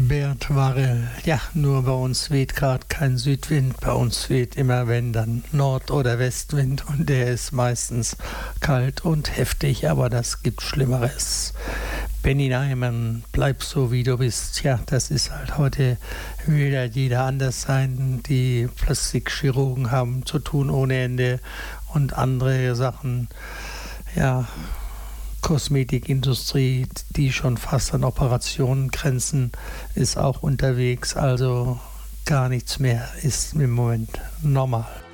Bernd Warre, ja, nur bei uns weht gerade kein Südwind, bei uns weht immer, wenn, dann Nord- oder Westwind und der ist meistens kalt und heftig, aber das gibt Schlimmeres. Benny Neiman, bleib so wie du bist. Ja, das ist halt heute, will ja jeder anders sein. Die Plastikchirurgen haben zu tun ohne Ende und andere Sachen, ja, Kosmetikindustrie, die schon fast an Operationen grenzen, ist auch unterwegs. Also gar nichts mehr ist im Moment normal.